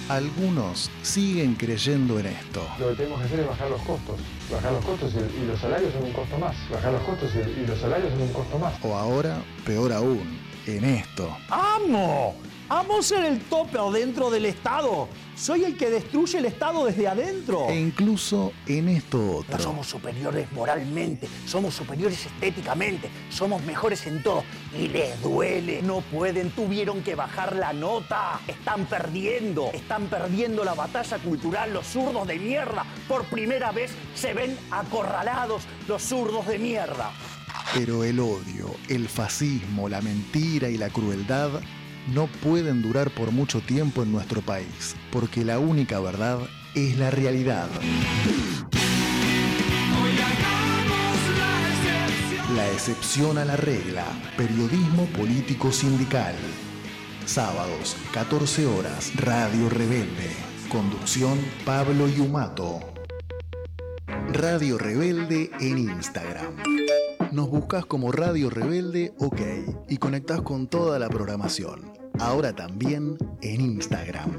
Algunos siguen creyendo en esto. Lo que tenemos que hacer es bajar los costos. Bajar los costos y los salarios son un costo más. Bajar los costos y los salarios son un costo más. O ahora, peor aún, en esto. ¡Amo! ¡Amo ser el tope dentro del Estado! ¡Soy el que destruye el Estado desde adentro! E incluso en esto otro. No somos superiores moralmente, somos superiores estéticamente, somos mejores en todo. Y les duele. No pueden, tuvieron que bajar la nota. Están perdiendo la batalla cultural los zurdos de mierda. Por primera vez se ven acorralados los zurdos de mierda. Pero el odio, el fascismo, la mentira y la crueldad no pueden durar por mucho tiempo en nuestro país, porque la única verdad es la realidad. La excepción a la regla. Periodismo político sindical. Sábados, 14 horas, Radio Rebelde. Conducción, Pablo Yumato. Radio Rebelde en Instagram. Nos buscas como Radio Rebelde OK y conectás con toda la programación. Ahora también en Instagram.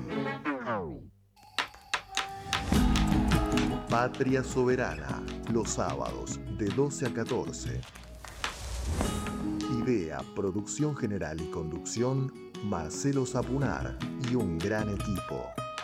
Patria Soberana, los sábados de 12 a 14. Idea, producción general y conducción, Marcelo Zapunar y un gran equipo.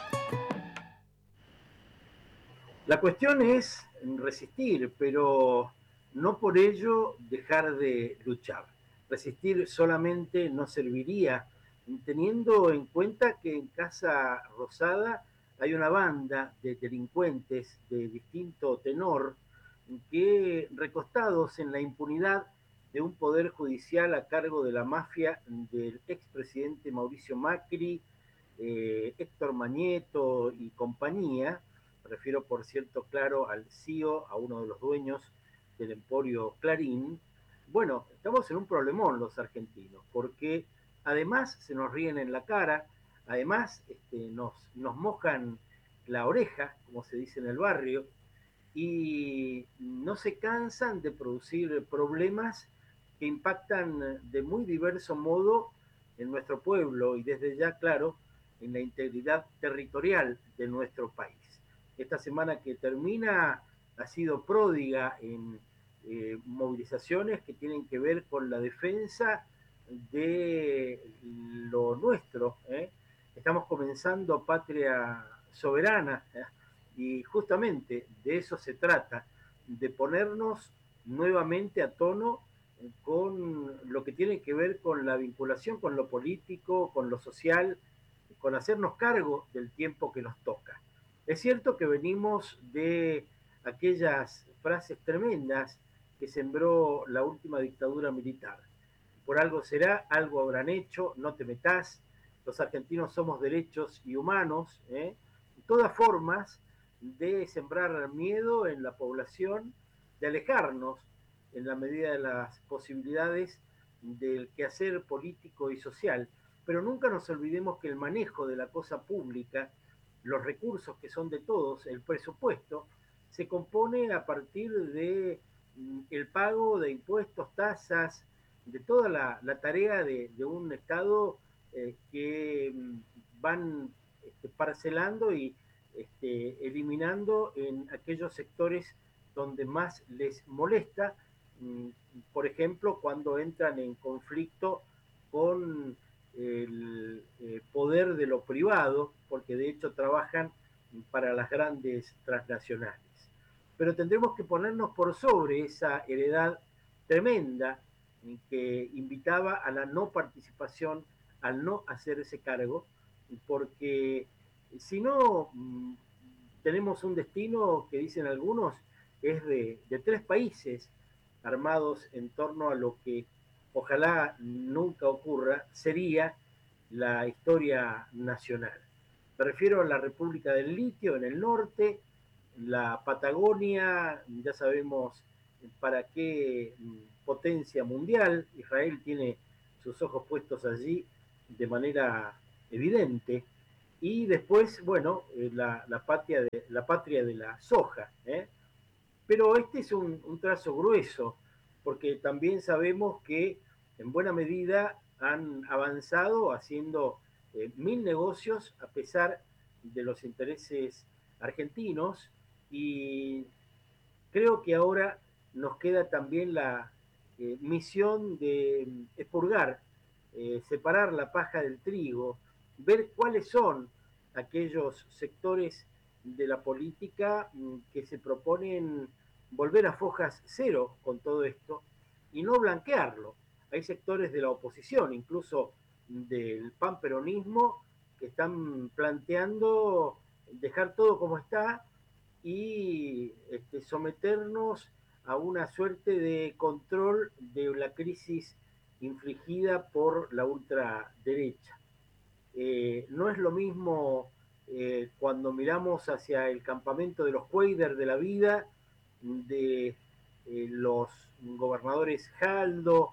La cuestión es resistir, pero no por ello dejar de luchar. Resistir solamente no serviría, teniendo en cuenta que en Casa Rosada hay una banda de delincuentes de distinto tenor que, recostados en la impunidad de un poder judicial a cargo de la mafia del expresidente Mauricio Macri, Héctor Mañeto y compañía, me refiero por cierto claro al CEO, a uno de los dueños del emporio Clarín. Bueno, estamos en un problemón los argentinos, porque además se nos ríen en la cara, además nos mojan la oreja, como se dice en el barrio, y no se cansan de producir problemas que impactan de muy diverso modo en nuestro pueblo y desde ya, claro, en la integridad territorial de nuestro país. Esta semana que termina ha sido pródiga en movilizaciones que tienen que ver con la defensa de lo nuestro. Estamos comenzando Patria Soberana, y justamente de eso se trata, de ponernos nuevamente a tono con lo que tiene que ver con la vinculación con lo político, con lo social, con hacernos cargo del tiempo que nos toca. Es cierto que venimos de aquellas frases tremendas que sembró la última dictadura militar. Por algo será, algo habrán hecho, no te metás, los argentinos somos derechos y humanos, todas formas de sembrar miedo en la población, de alejarnos en la medida de las posibilidades del quehacer político y social, pero nunca nos olvidemos que el manejo de la cosa pública, los recursos que son de todos, el presupuesto, se compone a partir de el pago de impuestos, tasas, de toda la tarea de un Estado que van parcelando y eliminando en aquellos sectores donde más les molesta, por ejemplo, cuando entran en conflicto con el poder de lo privado, porque de hecho trabajan para las grandes transnacionales. Pero tendremos que ponernos por sobre esa heredad tremenda que invitaba a la no participación, al no hacerse cargo, porque si no, tenemos un destino que dicen algunos es de tres países armados en torno a lo que ojalá nunca ocurra, sería la historia nacional. Me refiero a la República del Litio en el norte, la Patagonia, ya sabemos para qué potencia mundial, Israel tiene sus ojos puestos allí de manera evidente, y después, bueno, la patria de la soja, Pero este es un trazo grueso, porque también sabemos que en buena medida han avanzado haciendo 1000 negocios a pesar de los intereses argentinos, y creo que ahora nos queda también la misión de expurgar, separar la paja del trigo, ver cuáles son aquellos sectores de la política que se proponen volver a fojas cero con todo esto y no blanquearlo. Hay sectores de la oposición, incluso del panperonismo, que están planteando dejar todo como está y someternos a una suerte de control de la crisis infligida por la ultraderecha. No es lo mismo cuando miramos hacia el campamento de los Cuader de la vida, de los gobernadores Jaldo,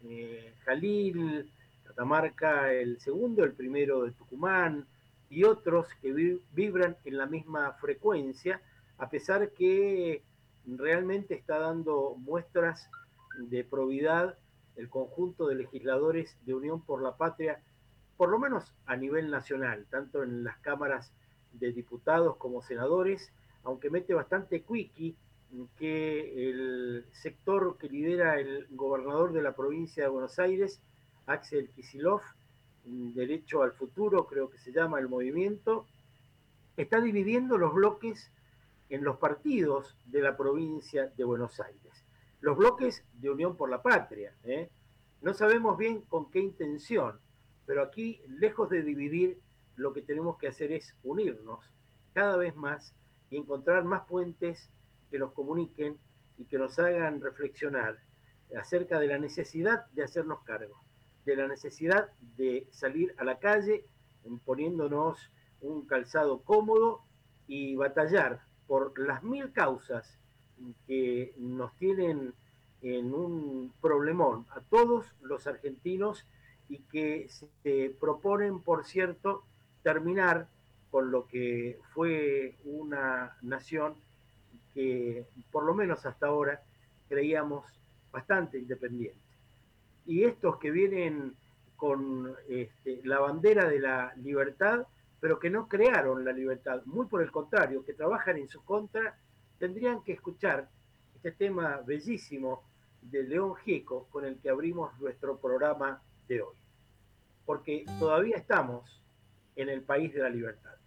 Jalil, Catamarca el segundo, el primero de Tucumán, y otros que vibran en la misma frecuencia, a pesar que realmente está dando muestras de probidad el conjunto de legisladores de Unión por la Patria, por lo menos a nivel nacional, tanto en las cámaras de diputados como senadores, aunque mete bastante cuiqui que el sector que lidera el gobernador de la provincia de Buenos Aires, Axel Kicillof, Derecho al Futuro, creo que se llama el movimiento, está dividiendo los bloques en los partidos de la provincia de Buenos Aires. Los bloques de Unión por la Patria. No sabemos bien con qué intención, pero aquí, lejos de dividir, lo que tenemos que hacer es unirnos cada vez más y encontrar más puentes que nos comuniquen y que nos hagan reflexionar acerca de la necesidad de hacernos cargo, de la necesidad de salir a la calle poniéndonos un calzado cómodo y batallar por las 1000 causas que nos tienen en un problemón a todos los argentinos y que se proponen, por cierto, terminar con lo que fue una nación que, por lo menos hasta ahora, creíamos bastante independiente. Y estos que vienen con la bandera de la libertad, pero que no crearon la libertad, muy por el contrario, que trabajan en su contra, tendrían que escuchar este tema bellísimo de León Gieco con el que abrimos nuestro programa de hoy. Porque todavía estamos en el país de la libertad.